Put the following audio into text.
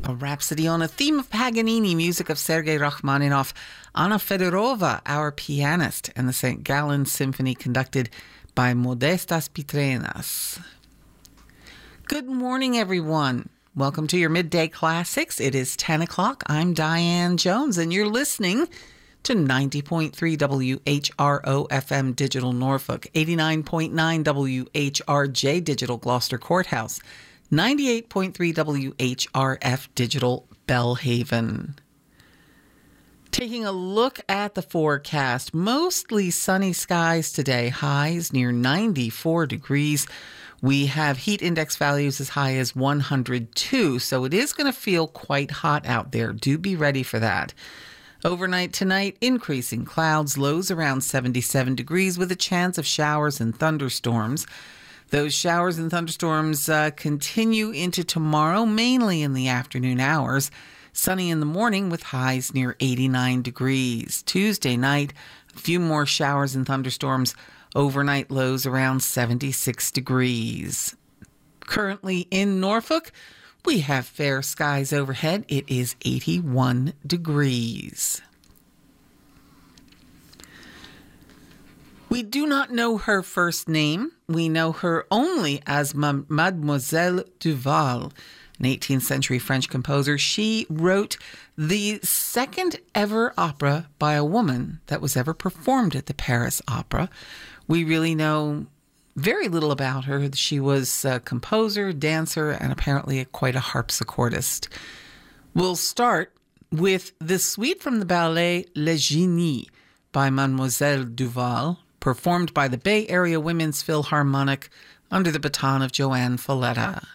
A Rhapsody on a theme of Paganini, music of Sergei Rachmaninoff, Anna Fedorova, our pianist, and the St. Gallen Symphony conducted by Modestas Pitrenas. Good morning, everyone. Welcome to your Midday Classics. It is 10 o'clock. I'm Diane Jones, and you're listening to 90.3 WHRO FM Digital Norfolk, 89.9 WHRJ Digital Gloucester Courthouse, 98.3 WHRF Digital Bellhaven. Taking a look at the forecast, mostly sunny skies today, highs near 94 degrees. We have heat index values as high as 102, so it is going to feel quite hot out there. Do be ready for that. Overnight tonight, increasing clouds, lows around 77 degrees with a chance of showers and thunderstorms. Those showers and thunderstorms continue into tomorrow, mainly in the afternoon hours. Sunny in the morning with highs near 89 degrees. Tuesday night, a few more showers and thunderstorms. Overnight lows around 76 degrees. Currently in Norfolk, we have fair skies overhead. It is 81 degrees. We do not know her first name. We know her only as Mademoiselle Duval, an 18th century French composer. She wrote the second ever opera by a woman that was ever performed at the Paris Opera. We really know very little about her. She was a composer, dancer, and apparently quite a harpsichordist. We'll start with the suite from the ballet Le Génie by Mademoiselle Duval, performed by the Bay Area Women's Philharmonic under the baton of Joanne Falletta.